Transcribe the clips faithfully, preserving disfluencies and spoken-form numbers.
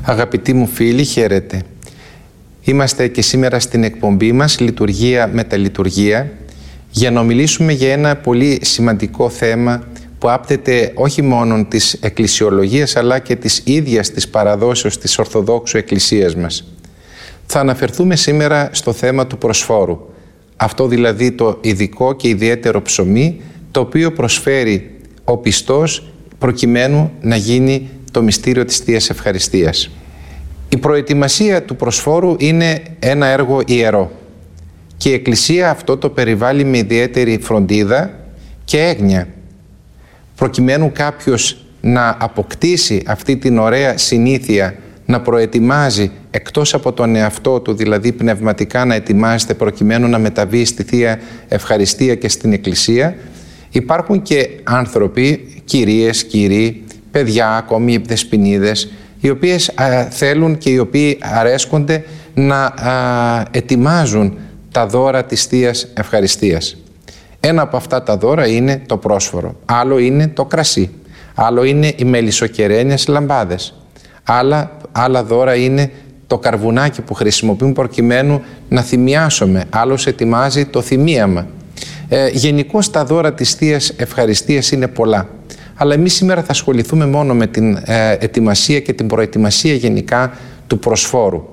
Αγαπητοί μου φίλοι, χαίρετε. Είμαστε και σήμερα στην εκπομπή μας «Λειτουργία με τα λειτουργία» για να μιλήσουμε για ένα πολύ σημαντικό θέμα που άπτεται όχι μόνο της εκκλησιολογίας αλλά και της ίδιας της παραδόσεως της Ορθοδόξου Εκκλησίας μας. Θα αναφερθούμε σήμερα στο θέμα του προσφόρου, αυτό δηλαδή το ειδικό και ιδιαίτερο ψωμί το οποίο προσφέρει ο πιστός προκειμένου να γίνει το μυστήριο της Θείας Ευχαριστίας. Η προετοιμασία του προσφόρου είναι ένα έργο ιερό και η Εκκλησία αυτό το περιβάλλει με ιδιαίτερη φροντίδα και έγνοια προκειμένου κάποιος να αποκτήσει αυτή την ωραία συνήθεια να προετοιμάζει εκτός από τον εαυτό του, δηλαδή πνευματικά να ετοιμάζεται προκειμένου να μεταβεί στη Θεία Ευχαριστία και στην Εκκλησία. Υπάρχουν και άνθρωποι, κυρίες, κύριοι, παιδιά, ακόμη δεσποινίδες, οι οποίες α, θέλουν και οι οποίοι αρέσκονται να α, ετοιμάζουν τα δώρα της Θείας Ευχαριστίας. Ένα από αυτά τα δώρα είναι το πρόσφορο, άλλο είναι το κρασί, άλλο είναι οι μελισσοκεραίνιες λαμπάδες, άλλα, άλλα δώρα είναι το καρβουνάκι που χρησιμοποιούν προκειμένου να θυμιάσουμε, άλλος ετοιμάζει το θυμίαμα. Ε, γενικώς τα δώρα της Θείας Ευχαριστίας είναι πολλά. Αλλά εμείς σήμερα θα ασχοληθούμε μόνο με την ε, ετοιμασία και την προετοιμασία γενικά του προσφόρου.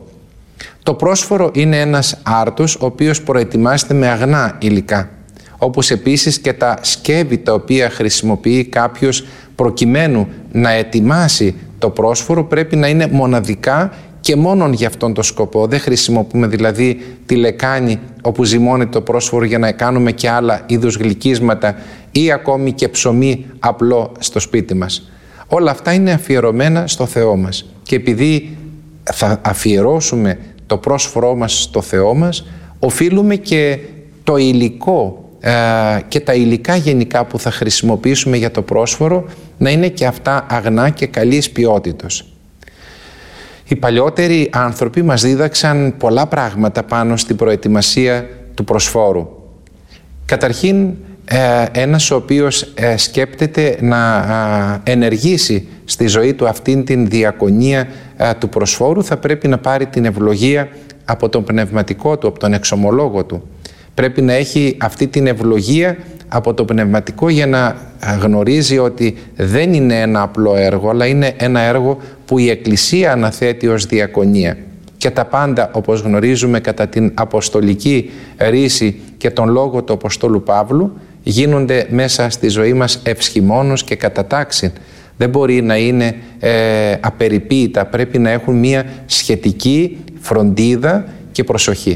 Το πρόσφορο είναι ένας άρτος ο οποίος προετοιμάζεται με αγνά υλικά, όπως επίσης και τα σκεύη τα οποία χρησιμοποιεί κάποιος προκειμένου να ετοιμάσει το πρόσφορο πρέπει να είναι μοναδικά και μόνον για αυτόν τον σκοπό. Δεν χρησιμοποιούμε δηλαδή τη λεκάνη όπου ζυμώνεται το πρόσφορο για να κάνουμε και άλλα είδους γλυκίσματα ή ακόμη και ψωμί απλό στο σπίτι μας. Όλα αυτά είναι αφιερωμένα στο Θεό μας και επειδή θα αφιερώσουμε το πρόσφορό μας στο Θεό μας, οφείλουμε και το υλικό ε, και τα υλικά γενικά που θα χρησιμοποιήσουμε για το πρόσφορο να είναι και αυτά αγνά και καλής ποιότητος. Οι παλιότεροι άνθρωποι μας δίδαξαν πολλά πράγματα πάνω στην προετοιμασία του προσφόρου. Καταρχήν, ένας ο οποίος σκέπτεται να ενεργήσει στη ζωή του αυτήν την διακονία του προσφόρου θα πρέπει να πάρει την ευλογία από τον πνευματικό του, από τον εξομολόγο του. Πρέπει να έχει αυτή την ευλογία από το πνευματικό για να γνωρίζει ότι δεν είναι ένα απλό έργο, αλλά είναι ένα έργο που η Εκκλησία αναθέτει ως διακονία. Και τα πάντα, όπως γνωρίζουμε κατά την αποστολική ρίση και τον λόγο του Αποστόλου Παύλου, γίνονται μέσα στη ζωή μας ευσχημόνως και κατά τάξη. Δεν μπορεί να είναι ε, απεριποίητα, πρέπει να έχουν μία σχετική φροντίδα και προσοχή.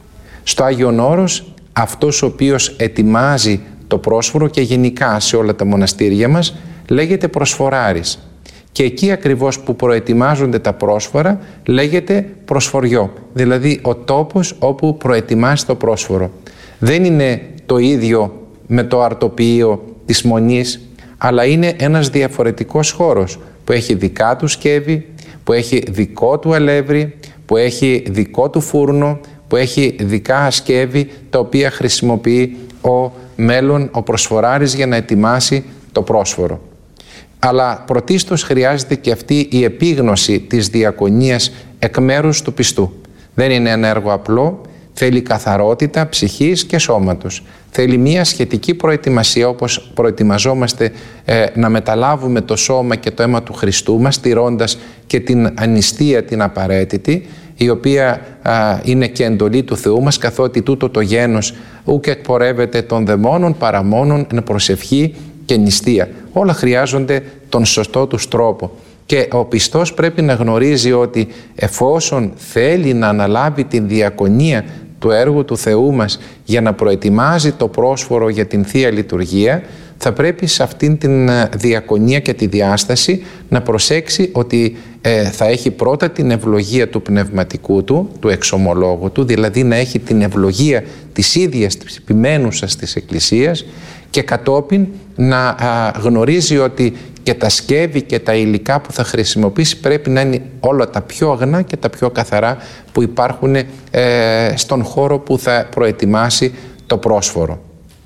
Στο Άγιον Όρος, αυτός ο οποίος ετοιμάζει το πρόσφορο και γενικά σε όλα τα μοναστήρια μας λέγεται προσφοράρης. Και εκεί ακριβώς που προετοιμάζονται τα πρόσφορα λέγεται προσφοριό, δηλαδή ο τόπος όπου προετοιμάζει το πρόσφορο. Δεν είναι το ίδιο με το αρτοποιείο της Μονής, αλλά είναι ένας διαφορετικός χώρος που έχει δικά του σκεύη, που έχει δικό του αλεύρι, που έχει δικό του φούρνο, που έχει δικά σκεύη τα οποία χρησιμοποιεί ο μέλλον, ο προσφοράρης για να ετοιμάσει το πρόσφορο. Αλλά πρωτίστως χρειάζεται και αυτή η επίγνωση της διακονίας εκ μέρους του πιστού. Δεν είναι ένα έργο απλό, θέλει καθαρότητα ψυχής και σώματος. Θέλει μία σχετική προετοιμασία όπως προετοιμαζόμαστε ε, να μεταλάβουμε το σώμα και το αίμα του Χριστού μας, τηρώντας και την ανιστία την απαραίτητη, η οποία α, είναι και εντολή του Θεού μας, καθότι τούτο το γένος ούκ εκπορεύεται των δαιμόνων παρά μόνον εν προσευχή και νηστεία. Όλα χρειάζονται τον σωστό τους τρόπο. Και ο πιστός πρέπει να γνωρίζει ότι εφόσον θέλει να αναλάβει την διακονία του έργου του Θεού μας για να προετοιμάζει το πρόσφορο για την Θεία Λειτουργία, θα πρέπει σε αυτήν την διακονία και τη διάσταση να προσέξει ότι ε, θα έχει πρώτα την ευλογία του πνευματικού του, του εξομολόγου του, δηλαδή να έχει την ευλογία της ίδιας της επιμένουσας της Εκκλησίας και κατόπιν να α, γνωρίζει ότι και τα σκεύη και τα υλικά που θα χρησιμοποιήσει πρέπει να είναι όλα τα πιο αγνά και τα πιο καθαρά που υπάρχουν ε, στον χώρο που θα προετοιμάσει το πρόσφορο.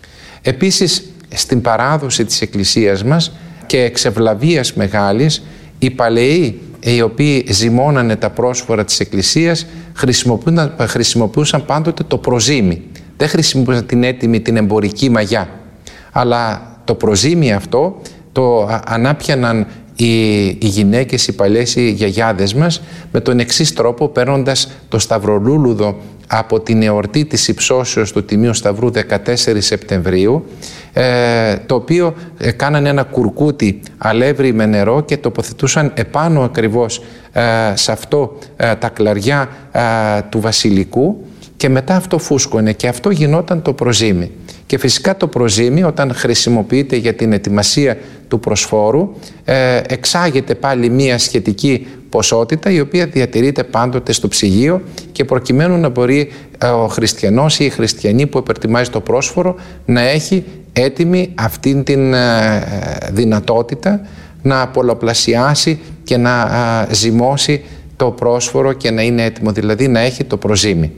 Επίσης, στην παράδοση της Εκκλησίας μας και εξευλαβίας μεγάλης, οι παλαιοί οι οποίοι ζυμώνανε τα πρόσφορα της Εκκλησίας χρησιμοποιούσαν, χρησιμοποιούσαν πάντοτε το προζύμι. Δεν χρησιμοποιούσαν την έτοιμη, την εμπορική μαγιά. Αλλά το προζύμι αυτό το ανάπιαναν οι, οι γυναίκες, οι παλιές, οι γιαγιάδες μας με τον εξής τρόπο, παίρνοντας το σταυρολούλουδο από την εορτή της υψώσεως του Τιμίου Σταυρού δεκατέσσερις Σεπτεμβρίου, ε, το οποίο ε, κάνανε ένα κουρκούτι αλεύρι με νερό και τοποθετούσαν επάνω ακριβώς ε, σε αυτό ε, τα κλαριά ε, του βασιλικού, και μετά αυτό φούσκωνε και αυτό γινόταν το προζύμι. Και φυσικά το προζύμι, όταν χρησιμοποιείται για την ετοιμασία του προσφόρου, ε, εξάγεται πάλι μία σχετική ποσότητα, η οποία διατηρείται πάντοτε στο ψυγείο, και προκειμένου να μπορεί ε, ο χριστιανός ή η χριστιανή που επερτιμάζει το πρόσφορο να έχει έτοιμη αυτήν την ε, δυνατότητα να πολλαπλασιάσει και να ε, ζυμώσει το πρόσφορο και να είναι έτοιμο, δηλαδή να έχει το προζύμι.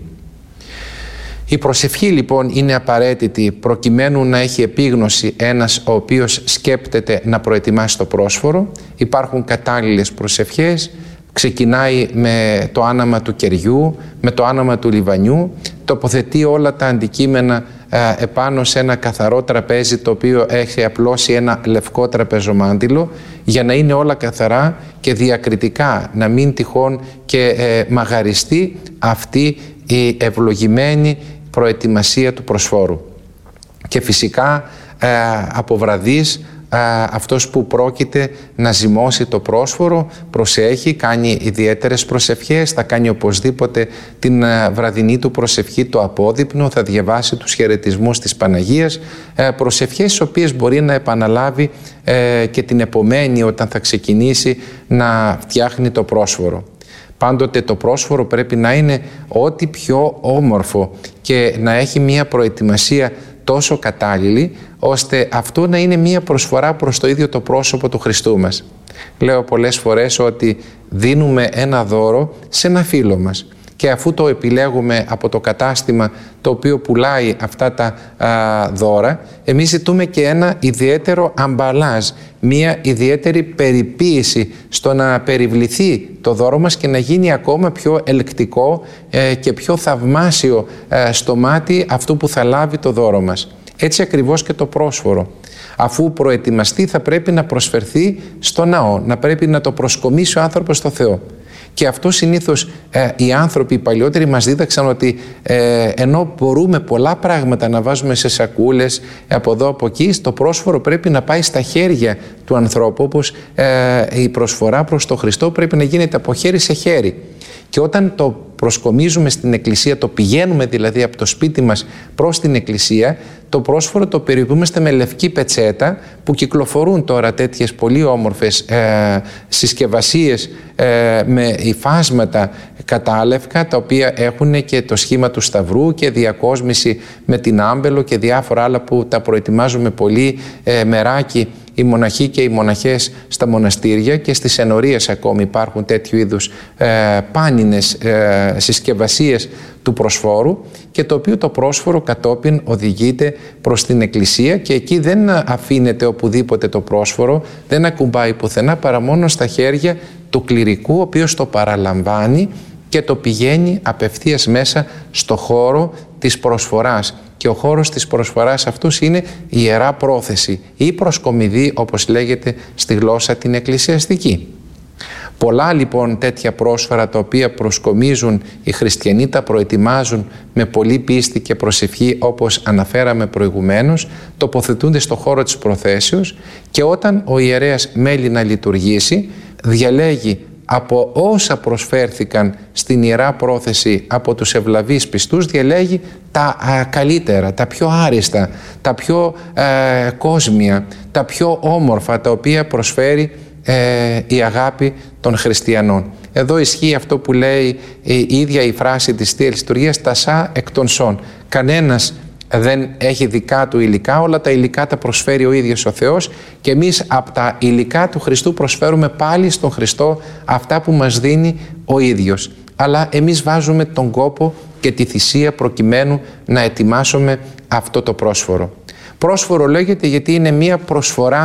Η προσευχή λοιπόν είναι απαραίτητη προκειμένου να έχει επίγνωση ένας ο οποίος σκέπτεται να προετοιμάσει το πρόσφορο. Υπάρχουν κατάλληλες προσευχές, ξεκινάει με το άναμα του κεριού, με το άναμα του λιβανιού, τοποθετεί όλα τα αντικείμενα ε, επάνω σε ένα καθαρό τραπέζι, το οποίο έχει απλώσει ένα λευκό τραπεζομάντιλο, για να είναι όλα καθαρά και διακριτικά, να μην τυχόν και ε, μαγαριστεί αυτή η ευλογημένη προετοιμασία του προσφόρου. Και φυσικά ε, από βραδείς ε, αυτός που πρόκειται να ζυμώσει το πρόσφορο προσέχει, κάνει ιδιαίτερες προσευχές, θα κάνει οπωσδήποτε την ε, βραδινή του προσευχή το απόδειπνο, θα διαβάσει τους χαιρετισμούς της Παναγίας, ε, προσευχές τις οποίες μπορεί να επαναλάβει ε, και την επομένη όταν θα ξεκινήσει να φτιάχνει το πρόσφορο. Πάντοτε το πρόσφορο πρέπει να είναι ό,τι πιο όμορφο και να έχει μία προετοιμασία τόσο κατάλληλη, ώστε αυτό να είναι μία προσφορά προς το ίδιο το πρόσωπο του Χριστού μας. Λέω πολλές φορές ότι δίνουμε ένα δώρο σε ένα φίλο μας, και αφού το επιλέγουμε από το κατάστημα το οποίο πουλάει αυτά τα α, δώρα, εμείς ζητούμε και ένα ιδιαίτερο αμπαλάζ, μία ιδιαίτερη περιποίηση στο να περιβληθεί το δώρο μας και να γίνει ακόμα πιο ελκτικό ε, και πιο θαυμάσιο ε, στο μάτι αυτού που θα λάβει το δώρο μας. Έτσι ακριβώς και το πρόσφορο. Αφού προετοιμαστεί θα πρέπει να προσφερθεί στο ναό, να πρέπει να το προσκομίσει ο άνθρωπος στο Θεό. Και αυτό συνήθως ε, οι άνθρωποι οι παλιότεροι μας δίδαξαν ότι ε, ενώ μπορούμε πολλά πράγματα να βάζουμε σε σακούλες από εδώ από εκεί, το πρόσφορο πρέπει να πάει στα χέρια του ανθρώπου, όπως ε, η προσφορά προς τον Χριστό πρέπει να γίνεται από χέρι σε χέρι. Και όταν το προσκομίζουμε στην εκκλησία, το πηγαίνουμε δηλαδή από το σπίτι μας προς την εκκλησία, το πρόσφορο το περιποιούμαστε με λευκή πετσέτα, που κυκλοφορούν τώρα τέτοιες πολύ όμορφες ε, συσκευασίες ε, με υφάσματα κατάλευκα, τα οποία έχουν και το σχήμα του Σταυρού και διακόσμηση με την άμπελο και διάφορα άλλα που τα προετοιμάζουμε πολύ ε, μεράκι οι μοναχοί και οι μοναχές στα μοναστήρια, και στις ενορίες ακόμη υπάρχουν τέτοιου είδους ε, πάνινες ε, συσκευασίες του προσφόρου, και το οποίο το πρόσφορο κατόπιν οδηγείται προς την εκκλησία, και εκεί δεν αφήνεται οπουδήποτε το πρόσφορο, δεν ακουμπάει πουθενά παρά μόνο στα χέρια του κληρικού, ο οποίος το παραλαμβάνει και το πηγαίνει απευθείας μέσα στο χώρο της προσφοράς. Και ο χώρος της προσφοράς αυτούς είναι η Ιερά Πρόθεση ή προσκομιδή, όπως λέγεται στη γλώσσα την εκκλησιαστική. Πολλά λοιπόν τέτοια πρόσφαρα τα οποία προσκομίζουν οι χριστιανοί, τα προετοιμάζουν με πολλή πίστη και προσευχή, όπως αναφέραμε προηγουμένως, τοποθετούνται στο χώρο της προθέσεως, και όταν ο ιερέας μέλει να λειτουργήσει, διαλέγει από όσα προσφέρθηκαν στην Ιερά Πρόθεση από τους ευλαβείς πιστούς, διαλέγει τα α, καλύτερα, τα πιο άριστα, τα πιο ε, κόσμια, τα πιο όμορφα, τα οποία προσφέρει ε, η αγάπη των χριστιανών. Εδώ ισχύει αυτό που λέει η ίδια η φράση της Θείας Λειτουργίας, τα σα εκ των σών. Κανένας δεν έχει δικά του υλικά, όλα τα υλικά τα προσφέρει ο ίδιος ο Θεός, και εμείς από τα υλικά του Χριστού προσφέρουμε πάλι στον Χριστό αυτά που μας δίνει ο ίδιος. Αλλά εμείς βάζουμε τον κόπο και τη θυσία προκειμένου να ετοιμάσουμε αυτό το πρόσφορο. Πρόσφορο λέγεται γιατί είναι μία προσφορά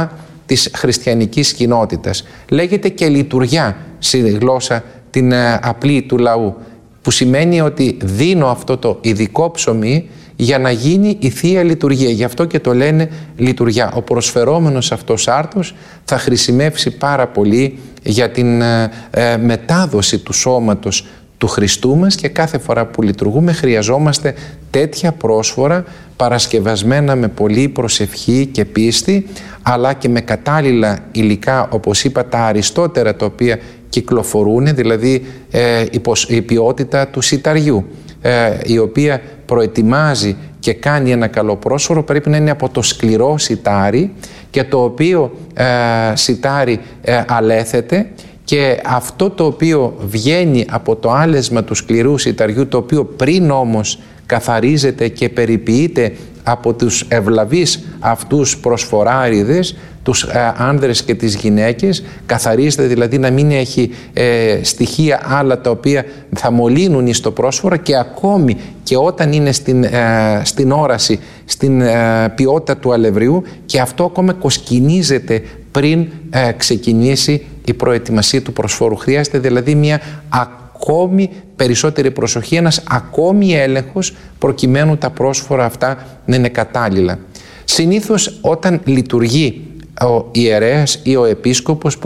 της χριστιανικής κοινότητας. Λέγεται και λειτουργιά στη γλώσσα την ε, απλή του λαού, που σημαίνει ότι δίνω αυτό το ειδικό ψωμί για να γίνει η Θεία Λειτουργία. Γι' αυτό και το λένε λειτουργιά. Ο προσφερόμενος αυτός άρτος θα χρησιμεύσει πάρα πολύ για την ε, ε, μετάδοση του σώματος του Χριστού μας, και κάθε φορά που λειτουργούμε χρειαζόμαστε τέτοια πρόσφορα παρασκευασμένα με πολλή προσευχή και πίστη, αλλά και με κατάλληλα υλικά, όπως είπα, τα αριστότερα τα οποία κυκλοφορούν, δηλαδή ε, η ποιότητα του σιταριού, ε, η οποία προετοιμάζει και κάνει ένα καλό πρόσφορο, πρέπει να είναι από το σκληρό σιτάρι, και το οποίο ε, σιτάρι ε, αλέθεται, και αυτό το οποίο βγαίνει από το άλεσμα του σκληρού σιταριού, το οποίο πριν όμως καθαρίζεται και περιποιείται από τους ευλαβείς αυτούς προσφοράριδες, τους ε, άνδρες και τις γυναίκες, καθαρίζεται δηλαδή να μην έχει ε, στοιχεία άλλα τα οποία θα μολύνουν στο πρόσφορο, και ακόμη και όταν είναι στην, ε, στην όραση, στην ε, ποιότητα του αλευριού, και αυτό ακόμα κοσκινίζεται πριν ε, ξεκινήσει η προετοιμασία του προσφόρου. Χρειάζεται δηλαδή μια ακόμη περισσότερη προσοχή, ένας ακόμη έλεγχος, προκειμένου τα πρόσφορα αυτά να είναι κατάλληλα. Συνήθως όταν λειτουργεί ο ιερέας ή ο επίσκοπος,